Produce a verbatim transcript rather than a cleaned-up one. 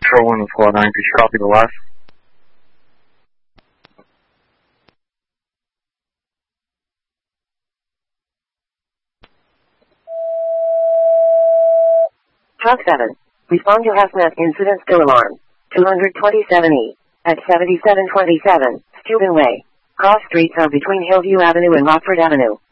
Control one with Squad nine, could you copy the last? Hawk seven. Respond to HASMAT incident still alarm. two twenty-seven E. At seventy-seven twenty-seven, Steuben Way. Cross streets are between Hillview Avenue and Rockford Avenue.